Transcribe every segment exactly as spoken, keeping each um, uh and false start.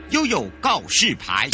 悠悠告示牌。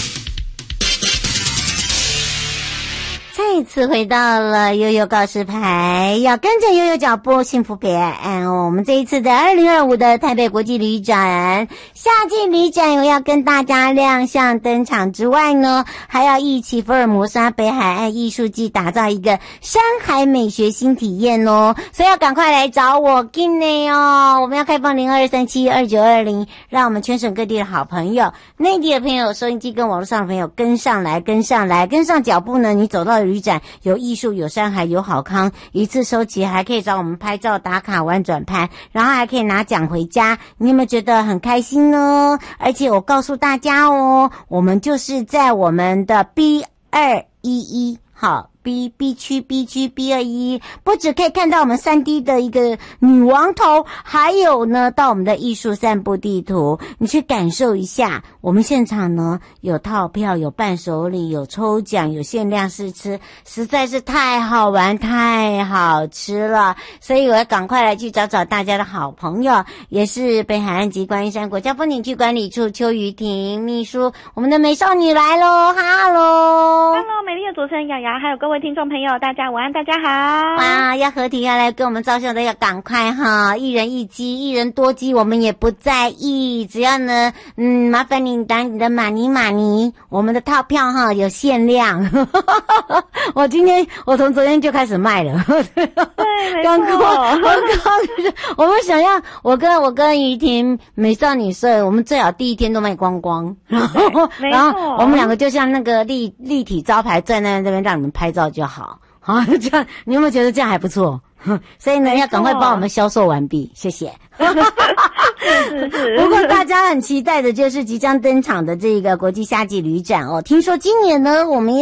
再次回到了悠悠告示牌，要跟着悠悠脚步，幸福别安哦。我们这一次的二零二五的台北国际旅展夏季旅展，有要跟大家亮相登场之外呢，还要一起福尔摩沙北海岸艺术季打造一个山海美学新体验哦。所以要赶快来找我进内哦。我们要开放零二三七二九二零，让我们全省各地的好朋友、内地的朋友、收音机跟网络上的朋友跟上来，跟上来，跟上脚步呢。你走到旅展有艺术有山海有好康，一次收集还可以找我们拍照打卡玩转盘，然后还可以拿奖回家，你有没有觉得很开心呢？而且我告诉大家哦，我们就是在我们的 B 二一一好B B 区 B 区 B 二一，不只可以看到我们 三 D 的一个女王头，还有呢到我们的艺术散步地图，你去感受一下。我们现场呢有套票，有伴手礼，有抽奖，有限量试吃，实在是太好玩太好吃了。所以我要赶快来去找找大家的好朋友，也是北海岸及观音山国家风景区管理处邱瑜婷秘书，我们的美少女来咯，哈喽 Hello 美丽的主持人雅雅，还有各位听众朋友，大家午安，大家好。 哇，要合体要来跟我们照相的要赶快哈，一人一机，一人多机我们也不在意，只要呢嗯麻烦你打你的马尼马尼，我们的套票哈有限量我今天我从昨天就开始卖了对没刚刚错刚刚我们想要我跟我跟瑜婷美少女社，我们最好第一天都卖光光，然后然后我们两个就像那个立立体招牌站在那边让你们拍照就好。好，这样你有没有觉得这样还不错？所以呢，要赶快帮我们销售完毕，谢谢。 是是是。 不过大家很期待的就是即将登场的这个国际夏季旅展哦。听说今年呢，我们